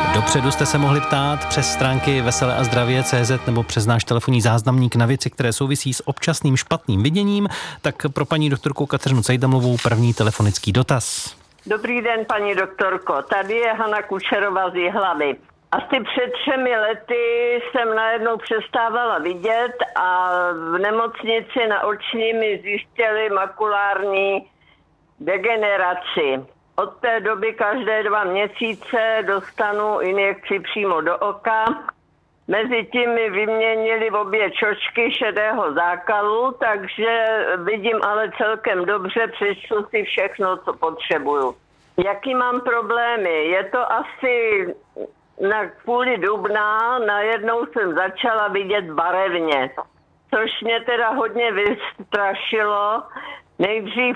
Dopředu jste se mohli ptát přes stránky veseleazdravě.cz nebo přes náš telefonní záznamník na věci, které souvisí s občasným špatným viděním. Tak pro paní doktorku Kateřinu Cejdamovou první telefonický dotaz. Dobrý den, paní doktorko. Tady je Hana Kučerová z Jihlavy. Asi před 3 lety jsem najednou přestávala vidět a v nemocnici na oční mi zjistili makulární degeneraci. Od té doby každé 2 měsíce dostanu injekci přímo do oka. Mezitím mi vyměnili obě čočky šedého zákalu, takže vidím ale celkem dobře, přečtu si všechno, co potřebuju. Jaký mám problémy? Je to asi na kvůli dubna, najednou jsem začala vidět barevně, což mě teda hodně vystrašilo. Nejdřív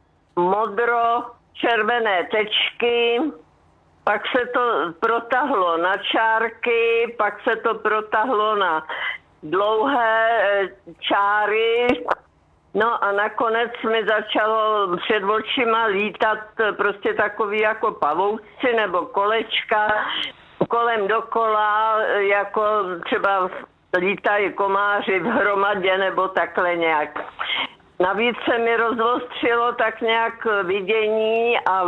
modro-červené tečky, pak se to protahlo na čárky, pak se to protahlo na dlouhé čáry, no a nakonec mi začalo před očima lítat prostě takový jako pavouci nebo kolečka kolem dokola, jako třeba lítají komáři v hromadě nebo takhle nějak. Navíc se mi rozostřilo tak nějak vidění a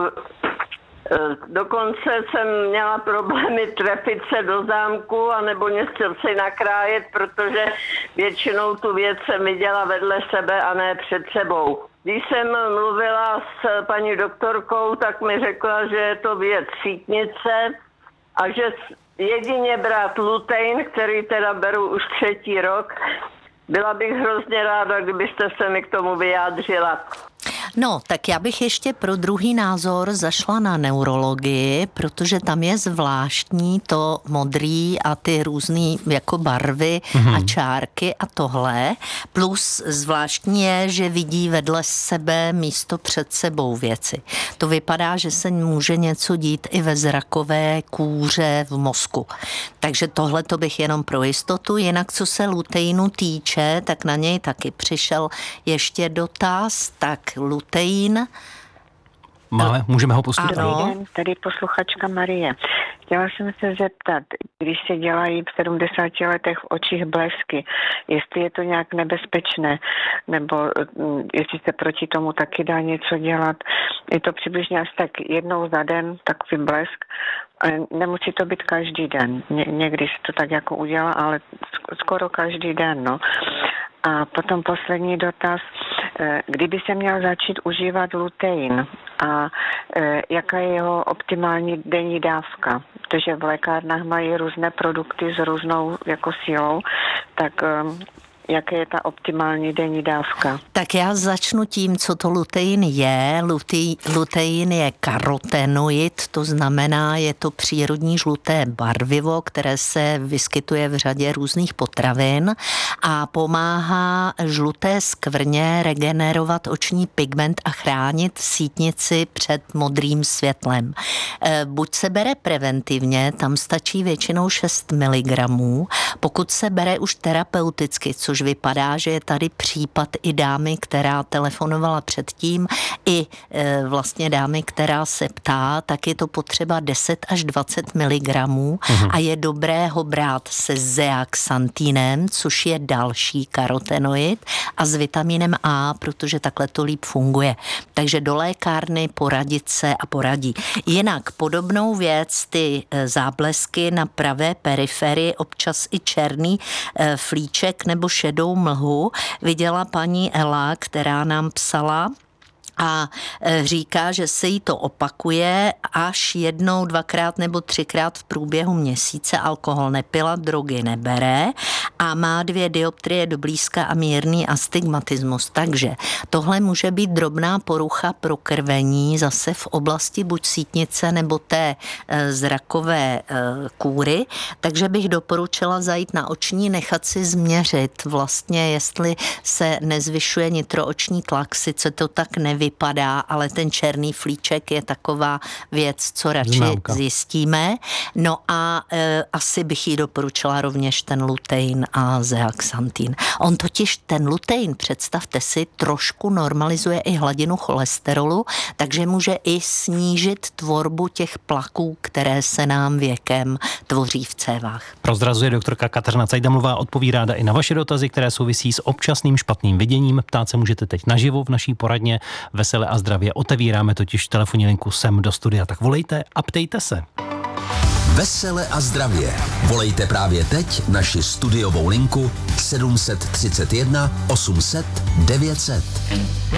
dokonce jsem měla problémy trefit se do zámku anebo něco si nakrájet, protože většinou tu věc jsem viděla vedle sebe a ne před sebou. Když jsem mluvila s paní doktorkou, tak mi řekla, že je to věc sítnice a že jedině brát lutein, který teda beru už 3. rok. Byla bych hrozně ráda, kdybyste se mi k tomu vyjádřila. No, tak já bych ještě pro druhý názor zašla na neurologii, protože tam je zvláštní to modrý a ty různý jako barvy a čárky a tohle. Plus zvláštní je, že vidí vedle sebe místo před sebou věci. To vypadá, že se může něco dít i ve zrakové kůře v mozku. Takže tohle to bych jenom pro jistotu. Jinak co se luteinu týče, tak na něj taky přišel ještě dotaz. Tak lutein. Můžeme ho pustit? Dobrý den, tady posluchačka Marie. Chtěla jsem se zeptat, když se dělají v 70 letech v očích blesky, jestli je to nějak nebezpečné, nebo jestli se proti tomu taky dá něco dělat. Je to přibližně asi tak 1 za den, takový blesk. Nemusí to být každý den. Někdy se to tak jako udělá, ale skoro každý den, no. A potom poslední dotaz, kdyby se měl začít užívat lutein a jaká je jeho optimální denní dávka, protože v lékárnách mají různé produkty s různou jako sílou, tak jaké je ta optimální denní dávka? Tak já začnu tím, co to lutein je. Lutein je karotenoid, to znamená, je to přírodní žluté barvivo, které se vyskytuje v řadě různých potravin a pomáhá žluté skvrně regenerovat oční pigment a chránit sítnici před modrým světlem. Buď se bere preventivně, tam stačí většinou 6 mg, pokud se bere už terapeuticky, což vypadá, že je tady případ i dámy, která telefonovala předtím, i vlastně dámy, která se ptá, tak je to potřeba 10 až 20 mg a je dobré ho brát se zeaxanthinem, což je další karotenoid a s vitaminem A, protože takhle to líp funguje. Takže do lékárny poradit se a poradí. Jinak podobnou věc, ty záblesky na pravé periferii, občas i černý flíček nebo šedou mlhu, viděla paní Ela, která nám psala a říká, že se jí to opakuje až 1, 2krát nebo 3krát v průběhu měsíce, alkohol nepila, drogy nebere a má 2 dioptrie do blízka a mírný astigmatismus. Takže tohle může být drobná porucha prokrvení zase v oblasti buď sítnice nebo té zrakové kůry, takže bych doporučila zajít na oční, nechat si změřit vlastně, jestli se nezvyšuje nitrooční tlak, sice to tak nevypadá, vypadá, ale ten černý flíček je taková věc, co radši Známka. zjistíme. No a asi bych jí doporučila rovněž ten lutein a zeaxanthin. On totiž ten lutein, představte si, trošku normalizuje i hladinu cholesterolu, takže může i snížit tvorbu těch plaků, které se nám věkem tvoří v cévách. Prozrazuje doktorka Kateřina Cajdamlová, odpoví ráda i na vaše dotazy, které souvisí s občasným špatným viděním. Ptát se můžete teď naživo v naší poradně Vesele a zdravě. Otevíráme totiž telefonní linku sem do studia, tak volejte a ptejte se. Vesele a zdravě. Volejte právě teď naši studiovou linku 731 800 900.